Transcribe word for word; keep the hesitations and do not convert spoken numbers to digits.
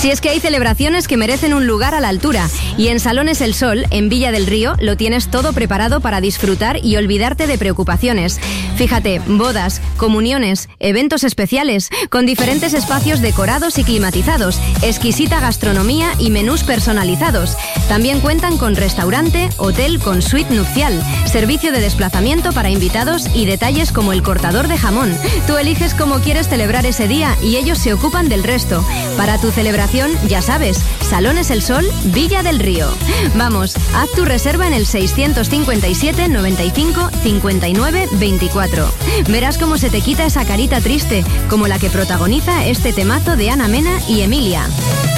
Si es que hay celebraciones que merecen un lugar a la altura, y en Salones El Sol, en Villa del Río, lo tienes todo preparado para disfrutar y olvidarte de preocupaciones. Fíjate, bodas, comuniones, eventos especiales, con diferentes espacios decorados y climatizados, exquisita gastronomía y menús personalizados. También cuentan con restaurante, hotel con suite nupcial, servicio de desplazamiento para invitados y detalles como el cortador de jamón. Tú eliges cómo quieres celebrar ese día y ellos se ocupan del resto. Para tu celebración, ya sabes, Salones El Sol, Villa del Río. Vamos, haz tu reserva en el seiscientos cincuenta y siete, noventa y cinco, cincuenta y nueve, veinticuatro. Verás cómo se te quita esa carita triste, como la que protagoniza este temazo de Ana Mena y Emilia.